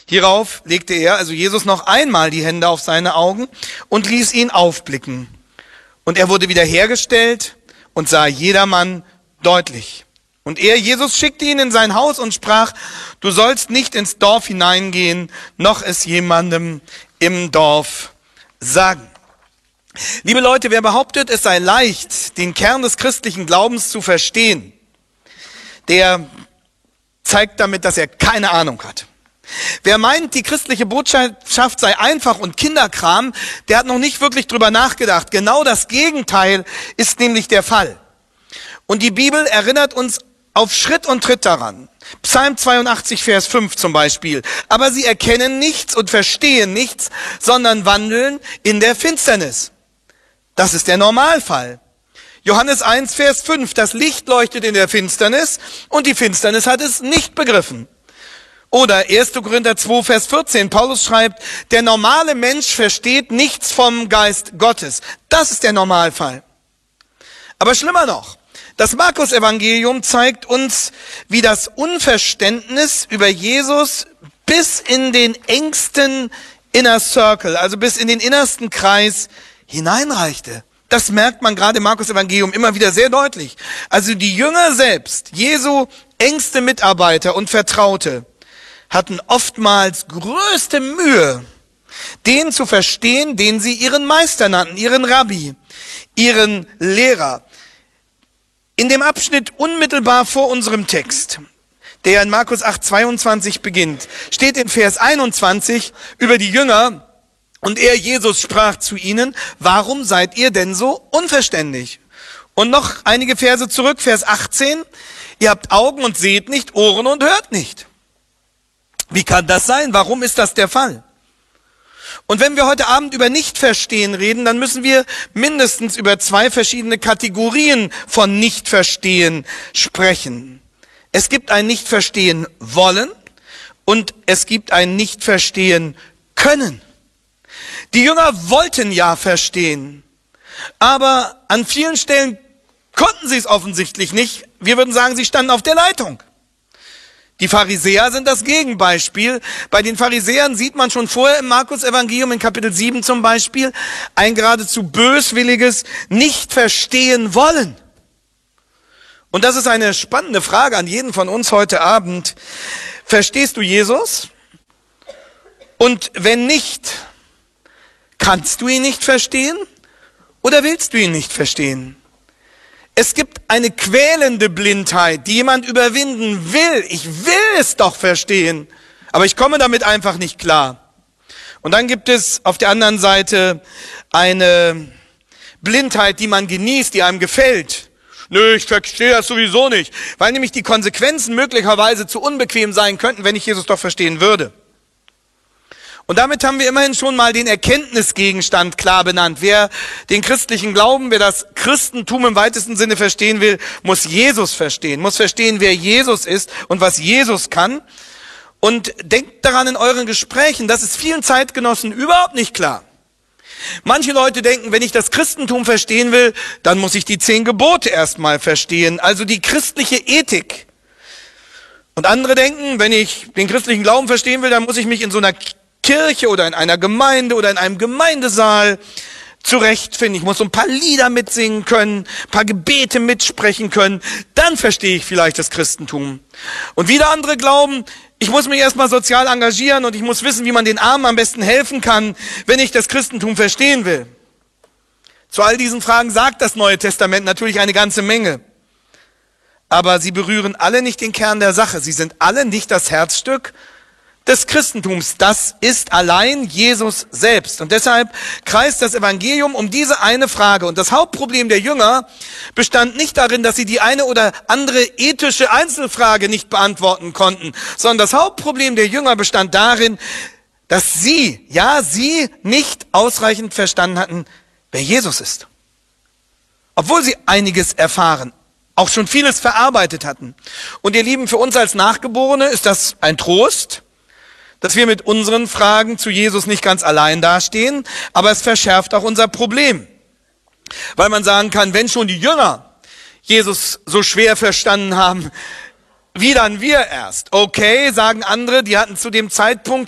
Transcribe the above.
Hierauf legte er, also Jesus, noch einmal die Hände auf seine Augen und ließ ihn aufblicken. Und er wurde wiederhergestellt und sah jedermann deutlich. Und er, Jesus, schickte ihn in sein Haus und sprach, du sollst nicht ins Dorf hineingehen, noch es jemandem im Dorf sagen. Liebe Leute, wer behauptet, es sei leicht, den Kern des christlichen Glaubens zu verstehen, der zeigt damit, dass er keine Ahnung hat. Wer meint, die christliche Botschaft sei einfach und Kinderkram, der hat noch nicht wirklich drüber nachgedacht. Genau das Gegenteil ist nämlich der Fall. Und die Bibel erinnert uns auf Schritt und Tritt daran. Psalm 82, Vers 5 zum Beispiel. Aber sie erkennen nichts und verstehen nichts, sondern wandeln in der Finsternis. Das ist der Normalfall. Johannes 1, Vers 5. Das Licht leuchtet in der Finsternis und die Finsternis hat es nicht begriffen. Oder 1. Korinther 2, Vers 14. Paulus schreibt, der normale Mensch versteht nichts vom Geist Gottes. Das ist der Normalfall. Aber schlimmer noch, das Markus-Evangelium zeigt uns, wie das Unverständnis über Jesus bis in den engsten Inner Circle, also bis in den innersten Kreis hineinreichte. Das merkt man gerade im Markus-Evangelium immer wieder sehr deutlich. Also die Jünger selbst, Jesu engste Mitarbeiter und Vertraute, hatten oftmals größte Mühe, den zu verstehen, den sie ihren Meister nannten, ihren Rabbi, ihren Lehrer. In dem Abschnitt unmittelbar vor unserem Text, der in Markus 8, 22 beginnt, steht in Vers 21 über die Jünger, und er, Jesus, sprach zu ihnen, warum seid ihr denn so unverständig? Und noch einige Verse zurück, Vers 18, ihr habt Augen und seht nicht, Ohren und hört nicht. Wie kann das sein? Warum ist das der Fall? Und wenn wir heute Abend über Nichtverstehen reden, dann müssen wir mindestens über zwei verschiedene Kategorien von Nichtverstehen sprechen. Es gibt ein Nichtverstehen wollen und es gibt ein Nichtverstehen können. Die Jünger wollten ja verstehen, aber an vielen Stellen konnten sie es offensichtlich nicht. Wir würden sagen, sie standen auf der Leitung. Die Pharisäer sind das Gegenbeispiel. Bei den Pharisäern sieht man schon vorher im Markus-Evangelium in Kapitel 7 zum Beispiel ein geradezu böswilliges Nicht-Verstehen wollen. Und das ist eine spannende Frage an jeden von uns heute Abend. Verstehst du Jesus? Und wenn nicht, kannst du ihn nicht verstehen oder willst du ihn nicht verstehen? Es gibt eine quälende Blindheit, die jemand überwinden will. Ich will es doch verstehen, aber ich komme damit einfach nicht klar. Und dann gibt es auf der anderen Seite eine Blindheit, die man genießt, die einem gefällt. Nö, ich verstehe das sowieso nicht, weil nämlich die Konsequenzen möglicherweise zu unbequem sein könnten, wenn ich Jesus doch verstehen würde. Und damit haben wir immerhin schon mal den Erkenntnisgegenstand klar benannt. Wer den christlichen Glauben, wer das Christentum im weitesten Sinne verstehen will, muss Jesus verstehen, muss verstehen, wer Jesus ist und was Jesus kann. Und denkt daran in euren Gesprächen, das ist vielen Zeitgenossen überhaupt nicht klar. Manche Leute denken, wenn ich das Christentum verstehen will, dann muss ich die 10 Gebote erstmal verstehen, also die christliche Ethik. Und andere denken, wenn ich den christlichen Glauben verstehen will, dann muss ich mich in so einer Kirche oder in einer Gemeinde oder in einem Gemeindesaal zurechtfinden. Ich muss so ein paar Lieder mitsingen können, ein paar Gebete mitsprechen können. Dann verstehe ich vielleicht das Christentum. Und wieder andere glauben, ich muss mich erstmal sozial engagieren und ich muss wissen, wie man den Armen am besten helfen kann, wenn ich das Christentum verstehen will. Zu all diesen Fragen sagt das Neue Testament natürlich eine ganze Menge. Aber sie berühren alle nicht den Kern der Sache. Sie sind alle nicht das Herzstück des Christentums. Das ist allein Jesus selbst. Und deshalb kreist das Evangelium um diese eine Frage. Und das Hauptproblem der Jünger bestand nicht darin, dass sie die eine oder andere ethische Einzelfrage nicht beantworten konnten, sondern das Hauptproblem der Jünger bestand darin, dass sie nicht ausreichend verstanden hatten, wer Jesus ist. Obwohl sie einiges erfahren, auch schon vieles verarbeitet hatten. Und ihr Lieben, für uns als Nachgeborene ist das ein Trost, dass wir mit unseren Fragen zu Jesus nicht ganz allein dastehen, aber es verschärft auch unser Problem. Weil man sagen kann, wenn schon die Jünger Jesus so schwer verstanden haben, wie dann wir erst? Okay, sagen andere, die hatten zu dem Zeitpunkt